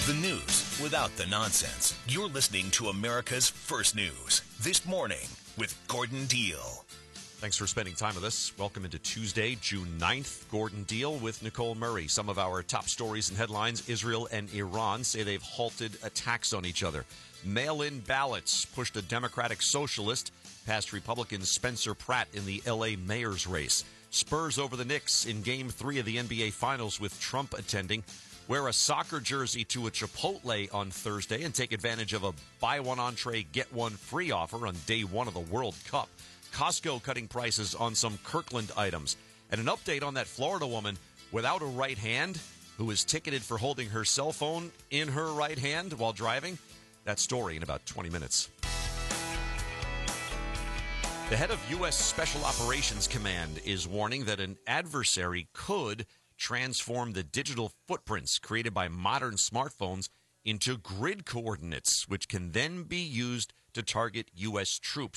The news without the nonsense. You're listening to America's First News. This Morning with Gordon Deal. Thanks for spending time with us. Welcome into Tuesday, June 9th. Gordon Deal with Nicole Murray. Some of our top stories and headlines. Israel and Iran say they've halted attacks on each other. Mail-in ballots pushed a Democratic socialist past Republican Spencer Pratt in the L.A. mayor's race. Spurs over the Knicks in Game 3 of the NBA Finals with Trump attending. Wear a soccer jersey to a Chipotle on Thursday and take advantage of a buy one entree, get one free offer on day one of the World Cup. Costco cutting prices on some Kirkland items. And an update on that Florida woman without a right hand who is ticketed for holding her cell phone in her right hand while driving. That story in about 20 minutes. The head of U.S. Special Operations Command is warning that an adversary could transform the digital footprints created by modern smartphones into grid coordinates, which can then be used to target U.S. troops.